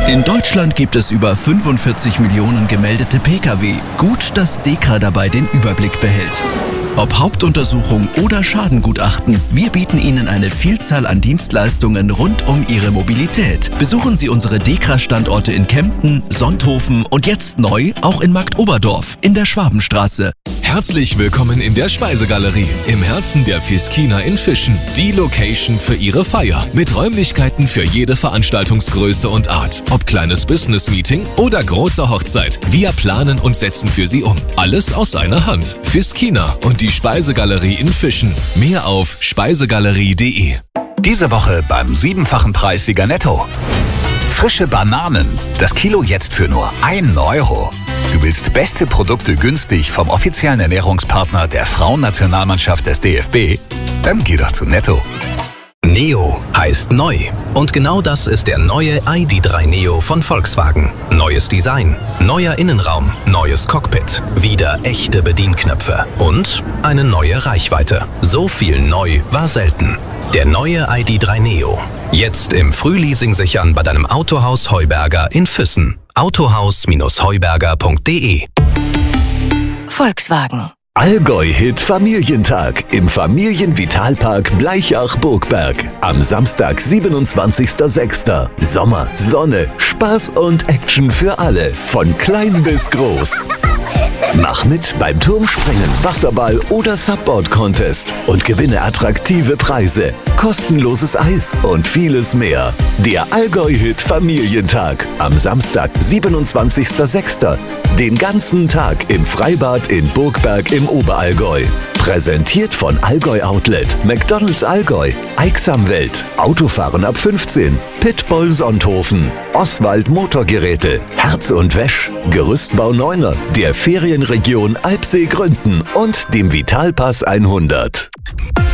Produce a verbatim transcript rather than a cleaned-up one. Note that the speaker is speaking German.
In Deutschland gibt es über fünfundvierzig Millionen gemeldete Pkw. Gut, dass DEKRA dabei den Überblick behält. Ob Hauptuntersuchung oder Schadengutachten, wir bieten Ihnen eine Vielzahl an Dienstleistungen rund um Ihre Mobilität. Besuchen Sie unsere DEKRA-Standorte in Kempten, Sonthofen und jetzt neu auch in Marktoberdorf in der Schwabenstraße. Herzlich willkommen in der Speisegalerie im Herzen der Fiskina in Fischen. Die Location für Ihre Feier mit Räumlichkeiten für jede Veranstaltungsgröße und Art. Ob kleines Business-Meeting oder große Hochzeit. Wir planen und setzen für Sie um. Alles aus einer Hand. Fiskina und die Speisegalerie in Fischen. Mehr auf speisegalerie punkt de. Diese Woche beim siebenfachen Preis Sieger Netto. Frische Bananen. Das Kilo jetzt für nur einen Euro. Du willst beste Produkte günstig vom offiziellen Ernährungspartner der Frauennationalmannschaft des D F B? Dann geh doch zu Netto. Neo heißt neu. Und genau das ist der neue I D drei Neo von Volkswagen. Neues Design, neuer Innenraum, neues Cockpit, wieder echte Bedienknöpfe und eine neue Reichweite. So viel neu war selten. Der neue I D drei Neo. Jetzt im Frühleasing sichern bei deinem Autohaus Heuberger in Füssen. autohaus Bindestrich heuberger punkt de. Volkswagen. Allgäu-Hit Familientag im Familienvitalpark Bleichach-Burgberg. Am Samstag, siebenundzwanzigster sechster Sommer, Sonne, Spaß und Action für alle, von klein bis groß. Mach mit beim Turmspringen, Wasserball oder Subboard-Contest und gewinne attraktive Preise, kostenloses Eis und vieles mehr. Der Allgäu-Hit Familientag am Samstag, siebenundzwanzigster sechster Den ganzen Tag im Freibad in Burgberg im Oberallgäu. Präsentiert von Allgäu Outlet, McDonald's Allgäu, Eiksam Welt, Autofahren ab fünfzehn, Pitbull Sonthofen, Oswald Motorgeräte, Herz und Wäsch, Gerüstbau Neuner, der Ferienregion Alpsee Gründen und dem Vitalpass hundert.